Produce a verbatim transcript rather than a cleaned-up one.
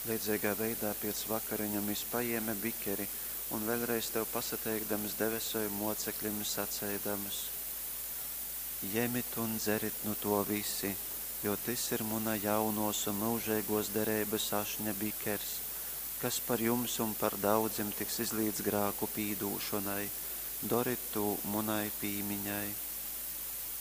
Līdzīgā veidā pēc vakariņam izpaieme bikeri, un vēlreiz tev pasateikdams debesoju mocekļiem sacēdamas: Ņemit un dzerit nu to visi, jo tas ir muna jaunos un mūžīgos derības ašņa bikers, kas par jums un par daudziem tiks izlīdz grāku pīdūšanai. Doriet to munai pīmiņai.